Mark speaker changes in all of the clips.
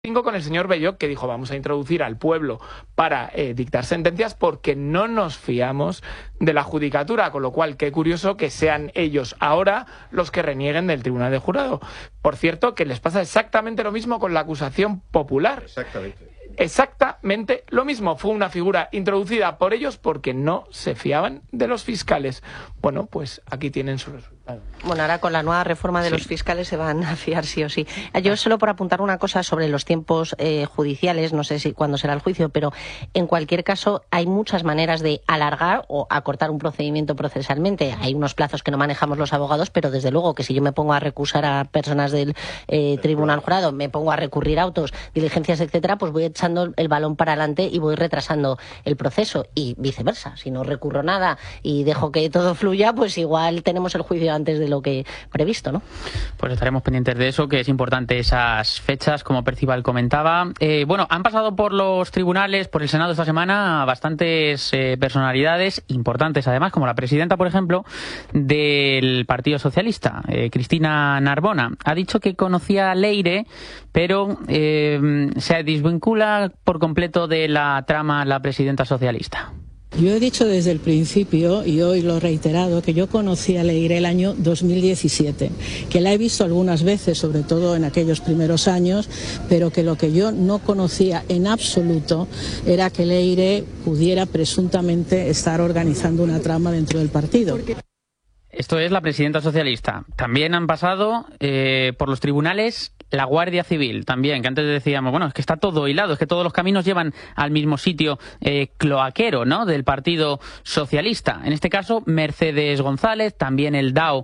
Speaker 1: con el señor Belloc, que dijo vamos a introducir al pueblo para dictar sentencias porque no nos fiamos de la judicatura, con lo cual qué curioso que sean ellos ahora los que renieguen del Tribunal de Jurado. Por cierto, que les pasa exactamente lo mismo con la acusación popular. Exactamente lo mismo. Fue una figura introducida por ellos porque no se fiaban de los fiscales. Bueno, pues aquí tienen su resultado.
Speaker 2: Bueno, ahora con la nueva reforma de los fiscales se van a fiar sí o sí. Yo solo por apuntar una cosa sobre los tiempos judiciales, no sé si cuándo será el juicio, pero en cualquier caso hay muchas maneras de alargar o acortar un procedimiento procesalmente. Hay unos plazos que no manejamos los abogados, pero desde luego que si yo me pongo a recusar a personas del Tribunal Jurado, me pongo a recurrir a autos, diligencias, etcétera, pues voy echando el balón para adelante y voy retrasando el proceso y viceversa. Si no recurro nada y dejo que todo fluya, pues igual tenemos el juicio antes de lo que previsto, ¿no?
Speaker 3: Pues estaremos pendientes de eso, que es importante esas fechas, como Percival comentaba. Bueno, han pasado por los tribunales, por el Senado esta semana, bastantes personalidades importantes, además, como la presidenta, por ejemplo, del Partido Socialista, Cristina Narbona. Ha dicho que conocía a Leire, pero se desvincula por completo de la trama la presidenta socialista.
Speaker 4: Yo he dicho desde el principio, y hoy lo he reiterado, que yo conocí a Leire el año 2017, que la he visto algunas veces, sobre todo en aquellos primeros años, pero que lo que yo no conocía en absoluto era que Leire pudiera presuntamente estar organizando una trama dentro del partido.
Speaker 3: Esto es la presidenta socialista. También han pasado por los tribunales la Guardia Civil, también, que antes decíamos, bueno, es que está todo hilado, es que todos los caminos llevan al mismo sitio cloaquero, ¿no?, del Partido Socialista. En este caso, Mercedes González, también el DAO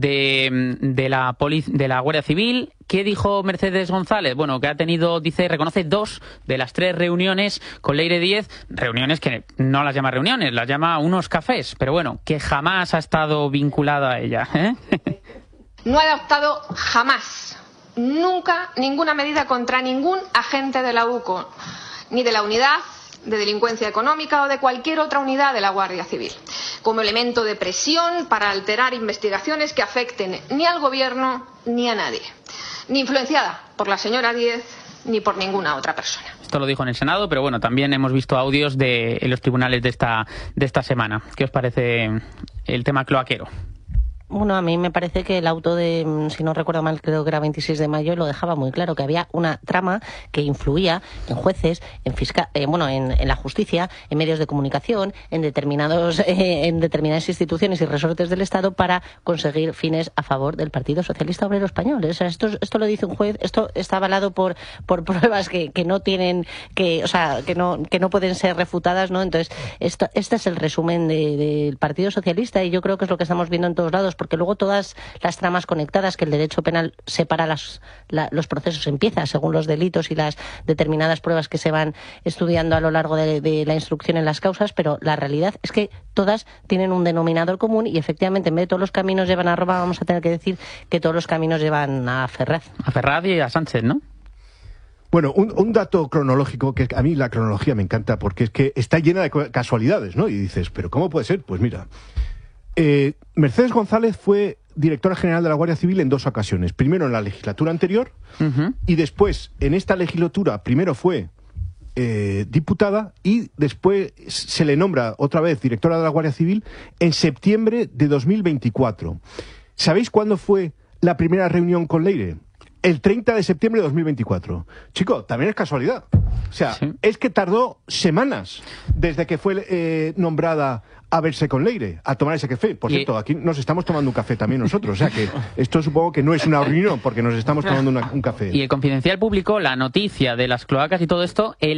Speaker 3: de la Guardia Civil. ¿Qué dijo Mercedes González? Bueno, que ha tenido, dice, reconoce 2 de las 3 reuniones con Leire Díez, reuniones que no las llama reuniones, las llama unos cafés, pero bueno, que jamás ha estado vinculada a ella, ¿eh?
Speaker 5: No he adoptado jamás, nunca, ninguna medida contra ningún agente de la UCO, ni de la unidad de delincuencia económica o de cualquier otra unidad de la Guardia Civil, como elemento de presión para alterar investigaciones que afecten ni al gobierno ni a nadie, ni influenciada por la señora Díez ni por ninguna otra persona.
Speaker 3: Esto lo dijo en el Senado, pero bueno, también hemos visto audios en los tribunales de esta semana. ¿Qué os parece el tema cloaquero?
Speaker 2: Bueno, a mí me parece que el auto de, si no recuerdo mal, creo que era 26 de mayo, lo dejaba muy claro, que había una trama que influía en jueces, en la justicia, en medios de comunicación, en determinadas instituciones y resortes del Estado para conseguir fines a favor del Partido Socialista Obrero Español. O sea, esto lo dice un juez, esto está avalado por pruebas que no tienen, que no pueden ser refutadas, ¿no? Entonces, este es el resumen del Partido Socialista y yo creo que es lo que estamos viendo en todos lados, porque luego todas las tramas conectadas, que el derecho penal separa los procesos, empieza según los delitos y las determinadas pruebas que se van estudiando a lo largo de la instrucción en las causas, pero la realidad es que todas tienen un denominador común y efectivamente en vez de todos los caminos llevan a Roma, vamos a tener que decir que todos los caminos llevan a Ferraz.
Speaker 3: A Ferraz y a Sánchez, ¿no?
Speaker 6: Bueno, un dato cronológico, que a mí la cronología me encanta porque es que está llena de casualidades, ¿no? Y dices, ¿pero cómo puede ser? Pues mira, Mercedes González fue directora general de la Guardia Civil en 2 ocasiones. Primero en la legislatura anterior y después en esta legislatura primero fue diputada y después se le nombra otra vez directora de la Guardia Civil en septiembre de 2024. ¿Sabéis cuándo fue la primera reunión con Leire? El 30 de septiembre de 2024. Chico, también es casualidad. O sea, sí, es que tardó semanas desde que fue nombrada a verse con Leire, a tomar ese café. Por cierto, aquí nos estamos tomando un café también nosotros. O sea que esto supongo que no es una reunión porque nos estamos tomando un café.
Speaker 3: Y el Confidencial publicó la noticia de las cloacas y todo esto el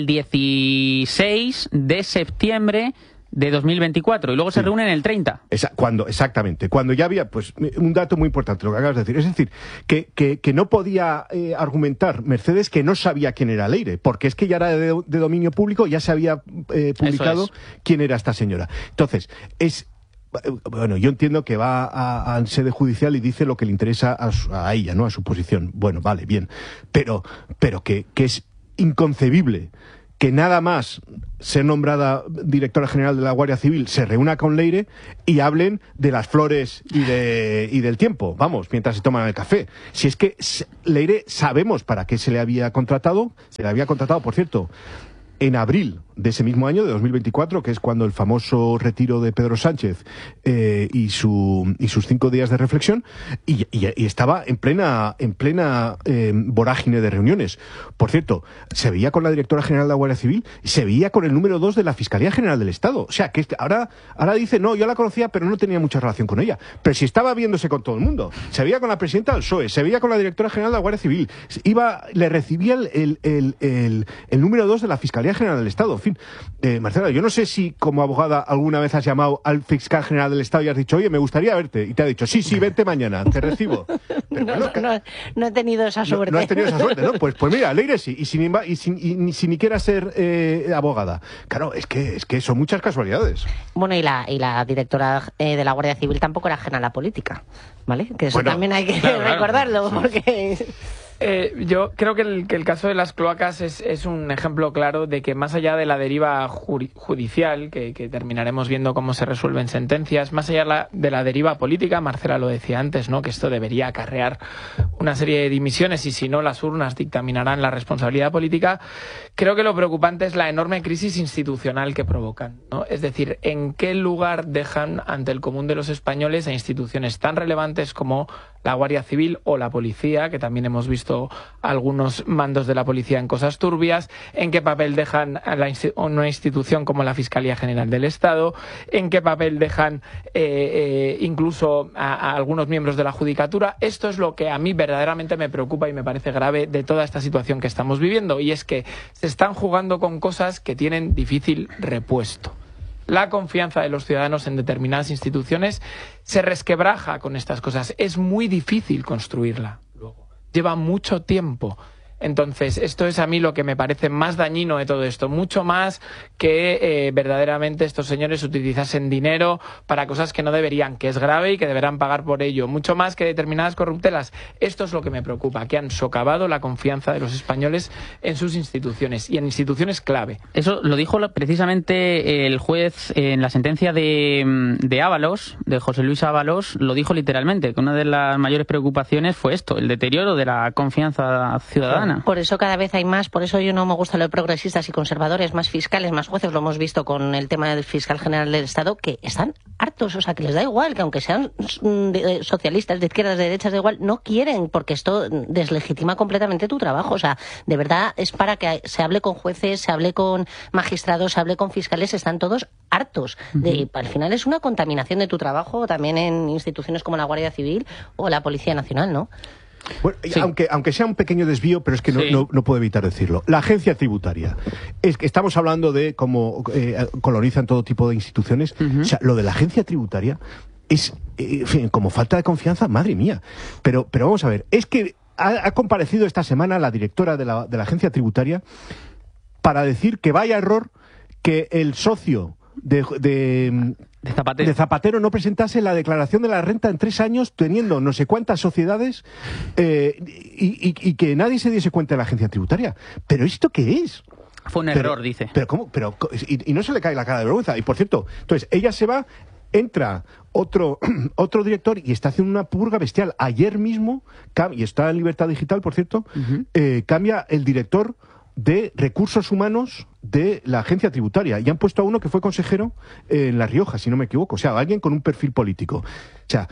Speaker 3: 16 de septiembre de 2024 y luego se reúnen el 30.
Speaker 6: Exactamente, cuando ya había, pues, un dato muy importante, lo que acabas de decir, es decir, que no podía argumentar Mercedes que no sabía quién era Leire, porque es que ya era de dominio público, ya se había publicado quién era esta señora. Entonces, bueno, yo entiendo que va a sede judicial y dice lo que le interesa a ella, ¿no?, a su posición. Bueno, vale, bien, pero que es inconcebible que nada más ser nombrada directora general de la Guardia Civil se reúna con Leire y hablen de las flores y del tiempo, vamos, mientras se toman el café. Si es que Leire sabemos para qué se le había contratado, por cierto, en abril de ese mismo año, de 2024, que es cuando el famoso retiro de Pedro Sánchez y sus 5 días de reflexión, y estaba en plena vorágine de reuniones. Por cierto, se veía con la directora general de la Guardia Civil, se veía con el número 2 de la Fiscalía General del Estado. O sea, que ahora dice, no, yo la conocía, pero no tenía mucha relación con ella. Pero si estaba viéndose con todo el mundo. Se veía con la presidenta del PSOE, se veía con la directora general de la Guardia Civil, le recibía el número 2 de la Fiscalía General del Estado. En fin, Marcela, yo no sé si como abogada alguna vez has llamado al fiscal general del Estado y has dicho, oye, me gustaría verte, y te ha dicho, sí, vente mañana, te recibo. Pero
Speaker 2: no he tenido esa suerte.
Speaker 6: No has tenido esa suerte, ¿no? Pues mira, Leire sí, y sin ni quiera ser abogada. Claro, es que son muchas casualidades.
Speaker 2: Bueno, y la directora de la Guardia Civil tampoco era ajena a la política, ¿vale? Que eso también hay que recordarlo, porque...
Speaker 1: Yo creo que el caso de las cloacas es un ejemplo claro de que más allá de la deriva judicial, que terminaremos viendo cómo se resuelven sentencias, más allá de la deriva política, Marcela lo decía antes, ¿no? Que esto debería acarrear una serie de dimisiones y si no las urnas dictaminarán la responsabilidad política. Creo que lo preocupante es la enorme crisis institucional que provocan, ¿no? Es decir, ¿en qué lugar dejan ante el común de los españoles a instituciones tan relevantes como la Guardia Civil o la Policía, que también hemos visto algunos mandos de la Policía en cosas turbias? ¿En qué papel dejan a una institución como la Fiscalía General del Estado? ¿En qué papel dejan incluso a algunos miembros de la Judicatura? Esto es lo que a mí verdaderamente me preocupa y me parece grave de toda esta situación que estamos viviendo, y es que se están jugando con cosas que tienen difícil repuesto. La confianza de los ciudadanos en determinadas instituciones se resquebraja con estas cosas. Es muy difícil construirla luego. Lleva mucho tiempo. Entonces, esto es a mí lo que me parece más dañino de todo esto, mucho más que verdaderamente estos señores utilizasen dinero para cosas que no deberían, que es grave y que deberán pagar por ello, mucho más que determinadas corruptelas. Esto es lo que me preocupa, que han socavado la confianza de los españoles en sus instituciones y en instituciones clave.
Speaker 3: Eso lo dijo precisamente el juez en la sentencia de Ábalos, de José Luis Ábalos, lo dijo literalmente, que una de las mayores preocupaciones fue esto, el deterioro de la confianza ciudadana.
Speaker 2: Por eso cada vez hay más, por eso yo no me gusta lo de progresistas y conservadores, más fiscales, más jueces, lo hemos visto con el tema del fiscal general del Estado, que están hartos, o sea, que les da igual, que aunque sean socialistas, de izquierdas, de derechas, da igual, no quieren, porque esto deslegitima completamente tu trabajo, o sea, de verdad es para que se hable con jueces, se hable con magistrados, se hable con fiscales, están todos hartos. Al final es una contaminación de tu trabajo, también en instituciones como la Guardia Civil o la Policía Nacional, ¿no?
Speaker 6: Bueno, sí. aunque sea un pequeño desvío, pero es que no puedo evitar decirlo. La agencia tributaria. Es que estamos hablando de cómo colonizan todo tipo de instituciones. O sea, lo de la agencia tributaria es, en fin, como falta de confianza, madre mía. Pero vamos a ver, es que ha comparecido esta semana la directora de la agencia tributaria para decir que vaya error que el socio de Zapatero no presentase la declaración de la renta en 3 años, teniendo no sé cuántas sociedades, y que nadie se diese cuenta de la agencia tributaria. ¿Pero esto qué es?
Speaker 3: Fue un error, dice.
Speaker 6: Pero ¿cómo? Y no se le cae la cara de vergüenza. Y por cierto, entonces ella se va, entra otro director y está haciendo una purga bestial. Ayer mismo, y está en Libertad Digital, por cierto, cambia el director de Recursos Humanos de la agencia tributaria, y han puesto a uno que fue consejero en La Rioja, si no me equivoco, o sea, alguien con un perfil político. O sea,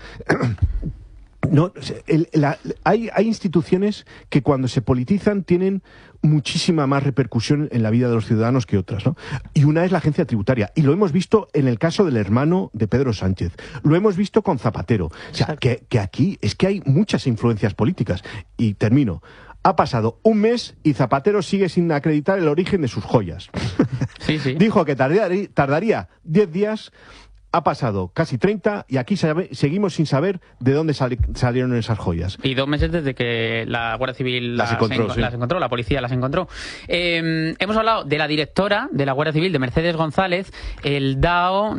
Speaker 6: hay instituciones que cuando se politizan tienen muchísima más repercusión en la vida de los ciudadanos que otras, ¿no? Y una es la agencia tributaria, y lo hemos visto en el caso del hermano de Pedro Sánchez, lo hemos visto con Zapatero. O sea, que aquí es que hay muchas influencias políticas. Y termino. Ha pasado un mes y Zapatero sigue sin acreditar el origen de sus joyas.
Speaker 3: Sí.
Speaker 6: Dijo que tardaría 10 días ha pasado casi 30 y aquí seguimos sin saber de dónde salieron esas joyas.
Speaker 3: Y 2 meses desde que la Guardia Civil las encontró, la policía las encontró. Hemos hablado de la directora de la Guardia Civil, de Mercedes González. El DAO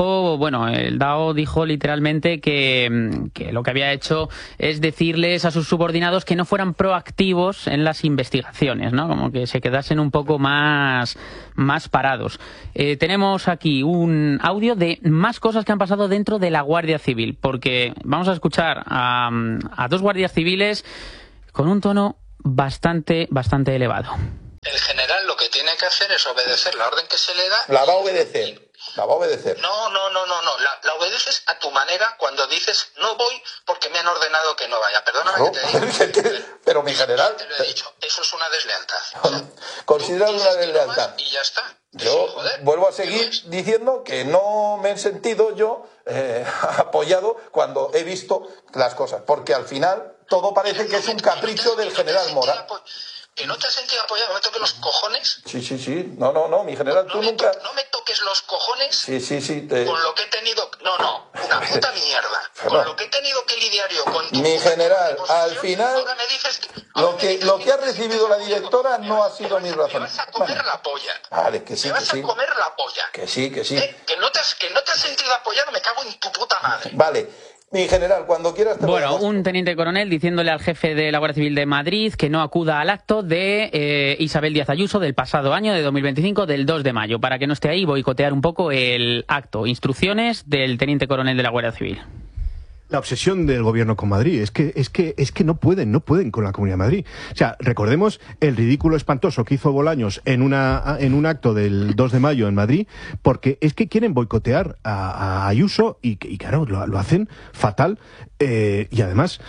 Speaker 3: dijo literalmente que lo que había hecho es decirles a sus subordinados que no fueran proactivos en las investigaciones, ¿no? Como que se quedasen un poco más parados. Tenemos aquí un audio de más cosas que han pasado dentro de la Guardia Civil, porque vamos a escuchar a 2 guardias civiles con un tono bastante elevado.
Speaker 7: El general lo que tiene que hacer es obedecer la orden que se le da.
Speaker 8: La va a obedecer.
Speaker 7: No. La obedeces a tu manera cuando dices no voy porque me han ordenado que no vaya. Perdóname que te diga.
Speaker 8: Pero mi general...
Speaker 7: Te lo he dicho, eso es una deslealtad.
Speaker 8: Considerado una deslealtad.
Speaker 7: Y ya está.
Speaker 8: Yo vuelvo a seguir diciendo que no me he sentido yo apoyado cuando he visto las cosas. Porque al final todo parece que es un capricho del general Mora.
Speaker 7: ¿Que no te has sentido apoyado? ¿No me toques los cojones?
Speaker 8: Sí. No, mi general, tú nunca...
Speaker 7: No me toques los cojones.
Speaker 8: Sí.
Speaker 7: Con lo que he tenido... No, una puta mierda. Con lo que he tenido que lidiar yo con tu...
Speaker 8: Mi general, al final...
Speaker 7: Ahora me dices que...
Speaker 8: Lo que ha recibido la directora no ha sido mi razón.
Speaker 7: Me vas a comer la polla.
Speaker 8: Vale, que sí,
Speaker 7: me vas a comer la polla.
Speaker 8: Que sí.
Speaker 7: Que no te has sentido apoyado, me cago en tu puta madre.
Speaker 8: Vale. Mi general, cuando quieras...
Speaker 3: Bueno, un teniente coronel diciéndole al jefe de la Guardia Civil de Madrid que no acuda al acto de Isabel Díaz Ayuso del pasado año, de 2025, del 2 de mayo, para que no esté ahí, boicotear un poco el acto. Instrucciones del teniente coronel de la Guardia Civil.
Speaker 6: La obsesión del gobierno con Madrid es que no pueden con la Comunidad de Madrid. O sea, recordemos el ridículo espantoso que hizo Bolaños en un acto del 2 de mayo en Madrid, porque es que quieren boicotear a Ayuso y claro, lo hacen fatal. Y además,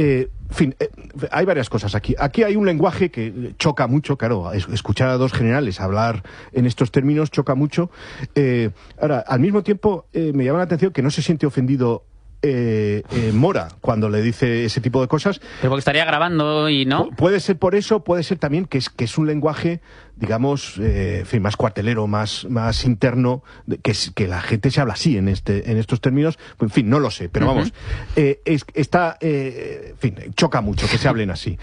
Speaker 6: hay varias cosas aquí. Aquí hay un lenguaje que choca mucho, claro, escuchar a 2 generales hablar en estos términos choca mucho. Ahora, al mismo tiempo, me llama la atención que no se siente ofendido Mora cuando le dice ese tipo de cosas.
Speaker 3: Pero porque estaría grabando y no.
Speaker 6: Puede ser por eso, puede ser también que es un lenguaje, digamos, más cuartelero, más interno, que la gente se habla así en estos términos. En fin, no lo sé, pero vamos, choca mucho que se hablen así.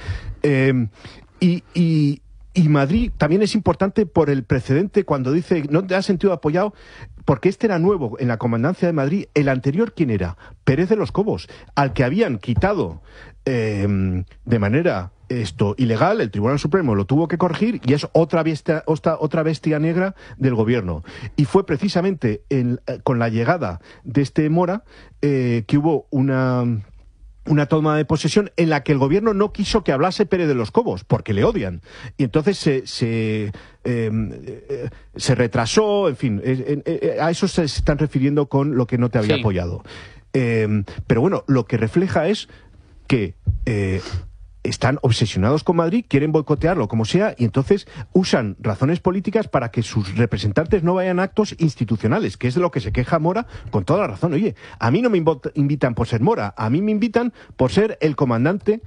Speaker 6: Y Madrid también es importante por el precedente cuando dice no te has sentido apoyado, porque este era nuevo en la Comandancia de Madrid. El anterior, ¿quién era? Pérez de los Cobos, al que habían quitado de manera ilegal. El Tribunal Supremo lo tuvo que corregir y es otra bestia negra del gobierno. Y fue precisamente con la llegada de este Mora que hubo una toma de posesión en la que el gobierno no quiso que hablase Pérez de los Cobos, porque le odian. Y entonces se retrasó, en fin, a eso se están refiriendo con lo que no te había apoyado. Pero bueno, lo que refleja es que están obsesionados con Madrid, quieren boicotearlo como sea, y entonces usan razones políticas para que sus representantes no vayan a actos institucionales, que es de lo que se queja Mora con toda la razón. Oye, a mí no me invitan por ser Mora, a mí me invitan por ser el comandante,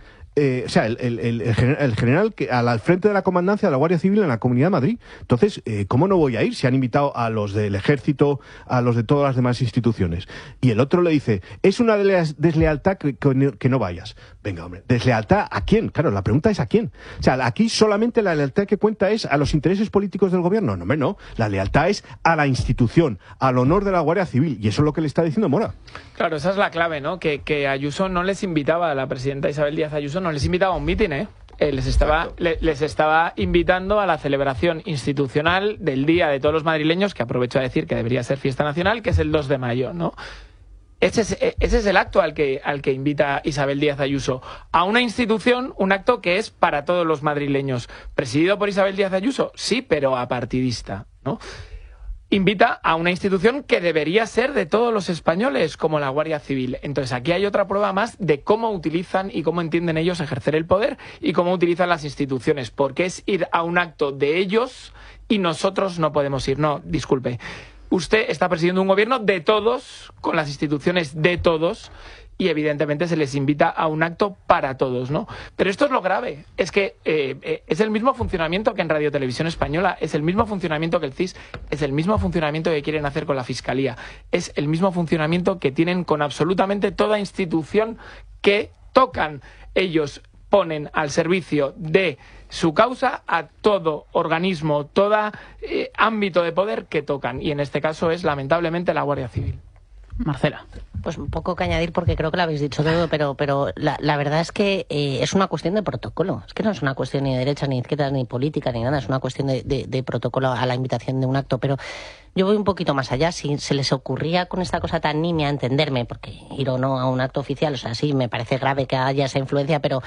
Speaker 6: el general que al frente de la comandancia de la Guardia Civil en la Comunidad de Madrid. Entonces, ¿cómo no voy a ir si han invitado a los del Ejército, a los de todas las demás instituciones? Y el otro le dice, es una deslealtad que no vayas. Venga, hombre, ¿deslealtad a quién? Claro, la pregunta es ¿a quién? O sea, aquí solamente la lealtad que cuenta es a los intereses políticos del gobierno. No, hombre, no. La lealtad es a la institución, al honor de la Guardia Civil. Y eso es lo que le está diciendo Mora.
Speaker 1: Claro, esa es la clave, ¿no? Que Ayuso no les invitaba, a la presidenta Isabel Díaz Ayuso no les invitaba a un mitin, les estaba invitando a la celebración institucional del Día de todos los madrileños, que aprovecho a decir que debería ser fiesta nacional, que es el 2 de mayo, ¿no? Ese es el acto al que invita Isabel Díaz Ayuso, a una institución, un acto que es para todos los madrileños. ¿Presidido por Isabel Díaz Ayuso? Sí, pero apartidista, ¿no? Invita a una institución que debería ser de todos los españoles, como la Guardia Civil. Entonces aquí hay otra prueba más de cómo utilizan y cómo entienden ellos ejercer el poder y cómo utilizan las instituciones, porque es ir a un acto de ellos y nosotros no podemos ir. No, disculpe. Usted está presidiendo un gobierno de todos, con las instituciones de todos, y evidentemente se les invita a un acto para todos, ¿no? Pero esto es lo grave, es que es el mismo funcionamiento que en Radio Televisión Española, es el mismo funcionamiento que el CIS, es el mismo funcionamiento que quieren hacer con la Fiscalía, es el mismo funcionamiento que tienen con absolutamente toda institución que tocan. Ellos ponen al servicio de su causa a todo organismo, todo ámbito de poder que tocan, y en este caso es lamentablemente la Guardia Civil.
Speaker 3: Marcela.
Speaker 2: Pues un poco que añadir porque creo que lo habéis dicho todo, pero la verdad es que es una cuestión de protocolo. Es que no es una cuestión ni de derecha, ni de izquierda, ni política, ni nada. Es una cuestión de protocolo a la invitación de un acto. Pero yo voy un poquito más allá. Si se les ocurría con esta cosa tan nimia entenderme, porque ir o no a un acto oficial, o sea, sí, me parece grave que haya esa influencia, pero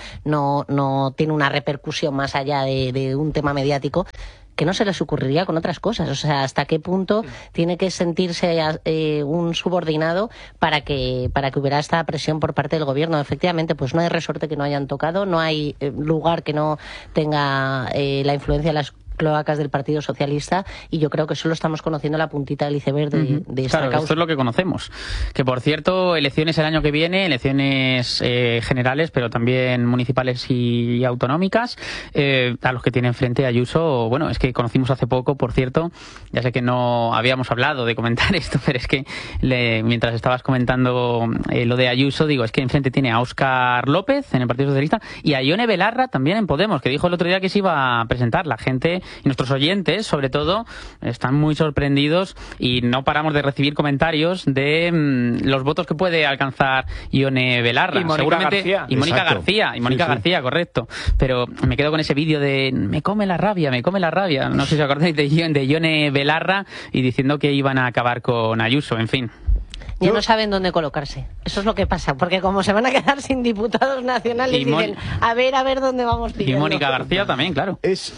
Speaker 2: no tiene una repercusión más allá de un tema mediático, que no se les ocurriría con otras cosas. O sea, hasta qué punto tiene que sentirse un subordinado para que hubiera esta presión por parte del gobierno. Efectivamente, pues no hay resorte que no hayan tocado, no hay lugar que no tenga la influencia de las cloacas del Partido Socialista, y yo creo que solo estamos conociendo la puntita del iceberg de esta causa.
Speaker 3: Esto es lo que conocemos. Que, por cierto, elecciones el año que viene, elecciones generales, pero también municipales y autonómicas, a los que tienen frente Ayuso. Bueno, es que conocimos hace poco, por cierto, ya sé que no habíamos hablado de comentar esto, pero es que mientras estabas comentando lo de Ayuso, digo, es que enfrente tiene a Óscar López en el Partido Socialista y a Ione Belarra también en Podemos, que dijo el otro día que se iba a presentar. La gente y nuestros oyentes, sobre todo, están muy sorprendidos y no paramos de recibir comentarios de los votos que puede alcanzar Ione Belarra.
Speaker 1: Y Mónica García.
Speaker 3: Y Mónica García. Y Mónica García, correcto. Pero me quedo con ese vídeo de me come la rabia. No sé si os acordáis de Ione Belarra y diciendo que iban a acabar con Ayuso, en fin.
Speaker 2: Ya no saben dónde colocarse. Eso es lo que pasa, porque como se van a quedar sin diputados nacionales, dicen, a ver dónde vamos pidiendo.
Speaker 3: Y Mónica García también, claro.
Speaker 6: Es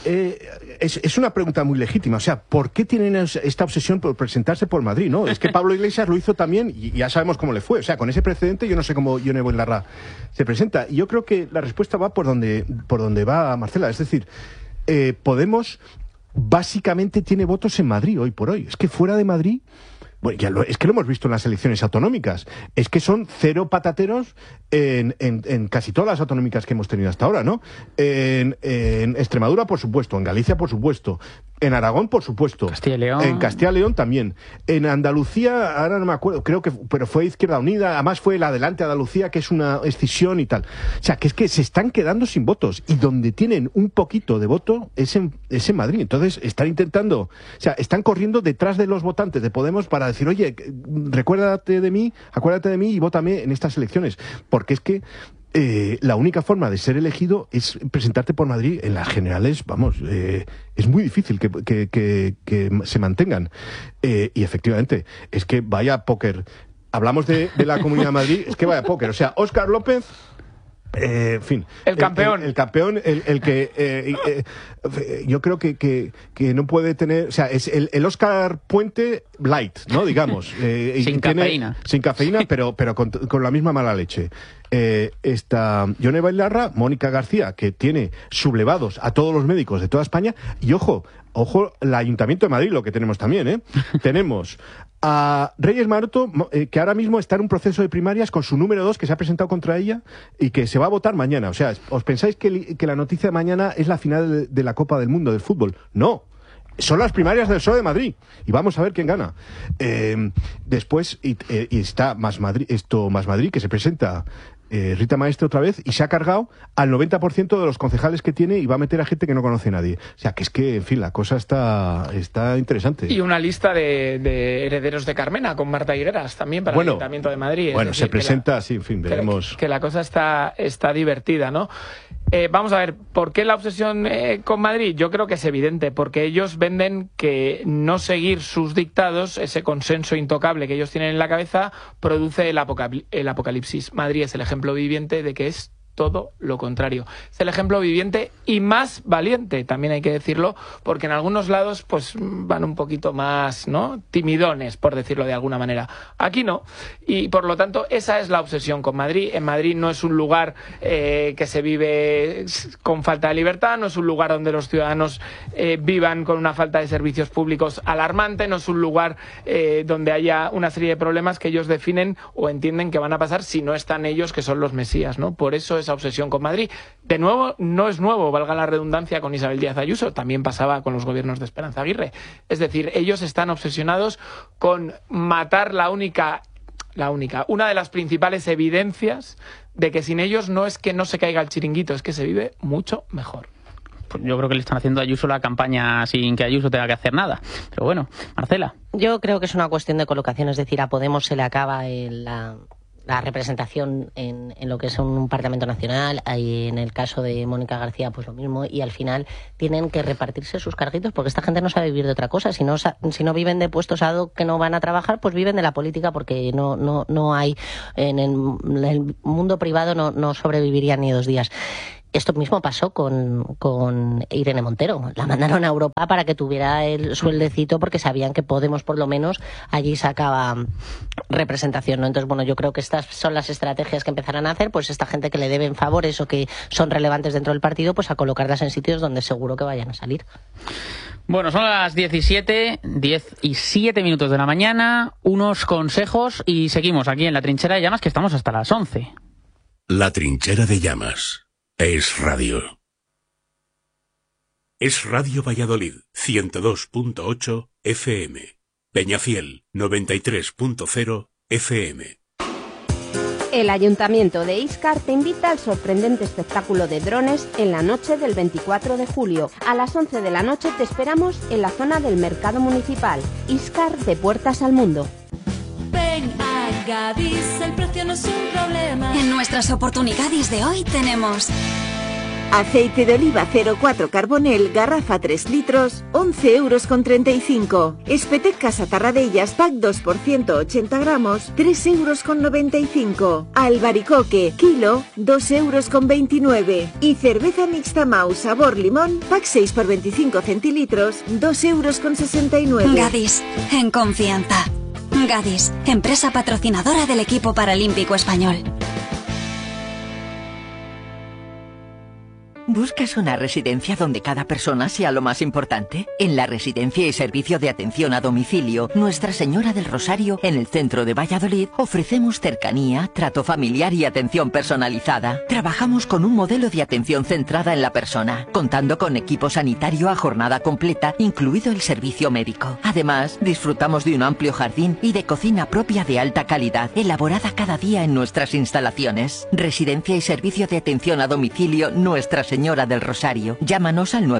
Speaker 6: una pregunta muy legítima. O sea, ¿por qué tienen esta obsesión por presentarse por Madrid, no? Es que Pablo Iglesias lo hizo también y ya sabemos cómo le fue. O sea, con ese precedente yo no sé cómo Ione Belarra se presenta. Y yo creo que la respuesta va por donde va Marcela. Es decir, Podemos básicamente tiene votos en Madrid hoy por hoy. Es que fuera de Madrid... Bueno, es que lo hemos visto en las elecciones autonómicas. Es que son cero patateros en casi todas las autonómicas que hemos tenido hasta ahora, ¿no? En Extremadura, por supuesto. En Galicia, por supuesto. En Aragón, por supuesto.
Speaker 3: Castilla y León.
Speaker 6: En Castilla y León también. En Andalucía, ahora no me acuerdo, pero fue Izquierda Unida. Además fue el Adelante Andalucía, que es una escisión y tal. O sea, que es que se están quedando sin votos. Y donde tienen un poquito de voto es en Madrid. Entonces están intentando... O sea, están corriendo detrás de los votantes de Podemos para decir, oye, acuérdate de mí y vótame en estas elecciones. Porque es que la única forma de ser elegido es presentarte por Madrid. En las generales, vamos, es muy difícil que se mantengan. Y efectivamente, es que vaya póker. Hablamos de la Comunidad de Madrid, es que vaya póker. O sea, Óscar López... en fin,
Speaker 1: el campeón,
Speaker 6: el que yo creo que no puede tener, o sea, es el Óscar Puente light, ¿no? Digamos,
Speaker 3: sin cafeína,
Speaker 6: pero con la misma mala leche. Está Ione Belarra, Mónica García, que tiene sublevados a todos los médicos de toda España, y ojo, el Ayuntamiento de Madrid, lo que tenemos también, tenemos a Reyes Maroto, que ahora mismo está en un proceso de primarias con su número 2, que se ha presentado contra ella y que se va a votar mañana. O sea, ¿os pensáis que la noticia de mañana es la final de la Copa del Mundo del fútbol? No. Son las primarias del PSOE de Madrid y vamos a ver quién gana. Después y está Más Madrid, que se presenta Rita Maestre otra vez, y se ha cargado al 90% de los concejales que tiene y va a meter a gente que no conoce a nadie. O sea, que es que, en fin, la cosa está interesante.
Speaker 1: Y una lista de herederos de Carmena con Marta Higueras también para el Ayuntamiento de Madrid.
Speaker 6: Bueno, decir, se presenta, sí, en fin, veremos.
Speaker 1: Que la cosa está divertida, ¿no? Vamos a ver, ¿por qué la obsesión con Madrid? Yo creo que es evidente, porque ellos venden que no seguir sus dictados, ese consenso intocable que ellos tienen en la cabeza, produce el apocalipsis. Madrid es el ejemplo viviente de que es todo lo contrario. Es el ejemplo viviente y más valiente, también hay que decirlo, porque en algunos lados pues van un poquito más, ¿no?, timidones, por decirlo de alguna manera. Aquí no. Y por lo tanto, esa es la obsesión con Madrid. En Madrid no es un lugar que se vive con falta de libertad, no es un lugar donde los ciudadanos vivan con una falta de servicios públicos alarmante, no es un lugar donde haya una serie de problemas que ellos definen o entienden que van a pasar si no están ellos, que son los mesías, ¿no? Por eso esa obsesión con Madrid. De nuevo, no es nuevo, valga la redundancia, con Isabel Díaz Ayuso, también pasaba con los gobiernos de Esperanza Aguirre. Es decir, ellos están obsesionados con matar una de las principales evidencias de que sin ellos no es que no se caiga el chiringuito, es que se vive mucho mejor.
Speaker 3: Pues yo creo que le están haciendo a Ayuso la campaña sin que Ayuso tenga que hacer nada. Pero bueno, Marcela.
Speaker 2: Yo creo que es una cuestión de colocación, es decir, a Podemos se le acaba la representación en lo que es un Parlamento Nacional, y en el caso de Mónica García pues lo mismo, y al final tienen que repartirse sus carguitos porque esta gente no sabe vivir de otra cosa. Si no viven de puestos ad hoc que no van a trabajar, pues viven de la política, porque no hay, en el mundo privado no sobrevivirían ni 2 días. Esto mismo pasó con Irene Montero. La mandaron a Europa para que tuviera el sueldecito porque sabían que Podemos por lo menos allí sacaba representación, ¿no? Entonces, bueno, yo creo que estas son las estrategias que empezarán a hacer, pues esta gente que le deben favores o que son relevantes dentro del partido, pues a colocarlas en sitios donde seguro que vayan a salir.
Speaker 3: Bueno, son las 10:07 minutos de la mañana, unos consejos y seguimos aquí en La Trinchera de Llamas, que estamos hasta las 11.
Speaker 9: La Trinchera de Llamas. Es Radio. Es Radio Valladolid, 102.8 FM. Peñafiel, 93.0 FM.
Speaker 10: El Ayuntamiento de Íscar te invita al sorprendente espectáculo de drones en la noche del 24 de julio. A las 11 de la noche te esperamos en la zona del Mercado Municipal. Íscar, de puertas al mundo.
Speaker 11: Ven a Gadis, el precio no es un problema.
Speaker 12: En nuestras oportunidades de hoy tenemos
Speaker 13: aceite de oliva 04 Carbonel, garrafa 3 litros, 11,35 €. Espetec Casa Tarradellas, pack 2 por 180 gramos, 3,95 €. Albaricoque, kilo, 2,29 €. Y cerveza mixta Mau sabor limón, pack 6 por 25 centilitros, 2,69 €.
Speaker 12: Gadis, en confianza. Gadis, empresa patrocinadora del equipo paralímpico español.
Speaker 14: ¿Buscas una residencia donde cada persona sea lo más importante? En la Residencia y Servicio de Atención a Domicilio Nuestra Señora del Rosario, en el centro de Valladolid, ofrecemos cercanía, trato familiar y atención personalizada. Trabajamos con un modelo de atención centrada en la persona, contando con equipo sanitario a jornada completa, incluido el servicio médico. Además, disfrutamos de un amplio jardín y de cocina propia de alta calidad, elaborada cada día en nuestras instalaciones. Residencia y Servicio de Atención a Domicilio Nuestra Señora del Rosario. Llámanos al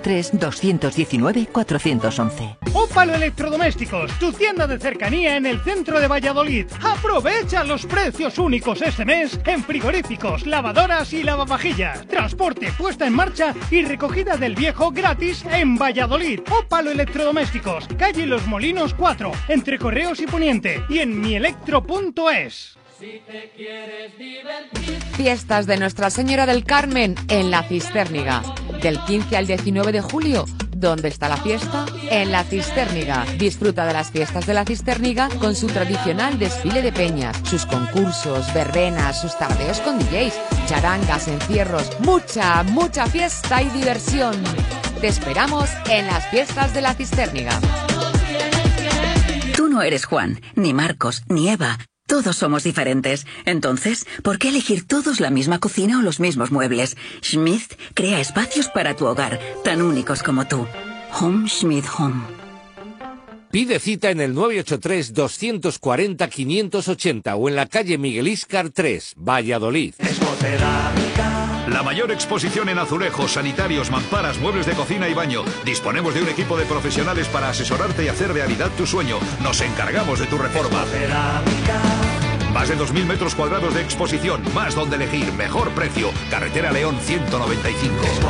Speaker 14: 983-219-411.
Speaker 15: Ópalo Electrodomésticos, tu tienda de cercanía en el centro de Valladolid. Aprovecha los precios únicos este mes en frigoríficos, lavadoras y lavavajillas. Transporte, puesta en marcha y recogida del viejo gratis en Valladolid. Ópalo Electrodomésticos, calle Los Molinos 4, entre Correos y Poniente, y en mielectro.es.
Speaker 16: Si te quieres divertir. Fiestas de Nuestra Señora del Carmen en La Cistérniga. Del 15 al 19 de julio. ¿Dónde está la fiesta? En La Cistérniga. Disfruta de las fiestas de La Cistérniga con su tradicional desfile de peñas, sus concursos, verbenas, sus tardeos con DJs, charangas, encierros, mucha fiesta y diversión. Te esperamos en las fiestas de La Cistérniga.
Speaker 17: Tú no eres Juan, ni Marcos, ni Eva. Todos somos diferentes. Entonces, ¿por qué elegir todos la misma cocina o los mismos muebles? Schmidt crea espacios para tu hogar, tan únicos como tú. Home Schmidt Home.
Speaker 18: Pide cita en el 983-240-580 o en la calle Miguel Íscar 3, Valladolid.
Speaker 19: La mayor exposición en azulejos, sanitarios, mamparas, muebles de cocina y baño. Disponemos de un equipo de profesionales para asesorarte y hacer realidad tu sueño. Nos encargamos de tu reforma. Más de 2.000 metros cuadrados de exposición, más donde elegir, mejor precio. Carretera León 195.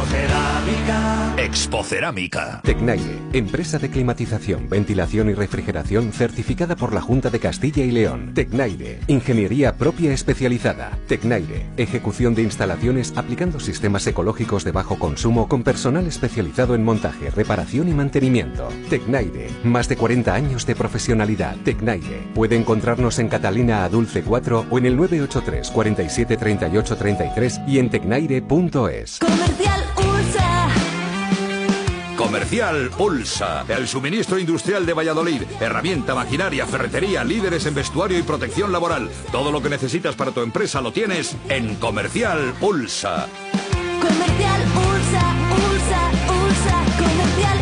Speaker 19: Expocerámica.
Speaker 20: Tecnaire, empresa de climatización, ventilación y refrigeración certificada por la Junta de Castilla y León. Tecnaire, ingeniería propia especializada. Tecnaire, ejecución de instalaciones aplicando sistemas ecológicos de bajo consumo con personal especializado en montaje, reparación y mantenimiento. Tecnaire, más de 40 años de profesionalidad. Tecnaire, puede encontrarnos en Catalina a Dulce 4 o en el 983 47 38 33 y en tecnaire.es.
Speaker 11: Comercial USA.
Speaker 19: Comercial Ulsa, el suministro industrial de Valladolid, herramienta, maquinaria, ferretería, líderes en vestuario y protección laboral. Todo lo que necesitas para tu empresa lo tienes en Comercial Ulsa.
Speaker 11: Comercial USA, USA, USA, Comercial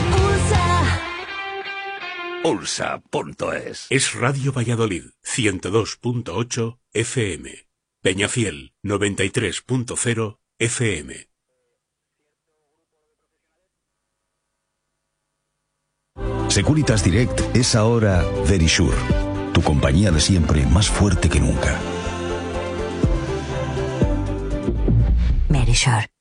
Speaker 11: USA.
Speaker 19: Ulsa.es.
Speaker 9: Es Radio Valladolid, 102.8 FM. Peñafiel, 93.0 FM.
Speaker 21: Securitas Direct es ahora Verisure, tu compañía de siempre más fuerte que nunca.
Speaker 12: Verisure.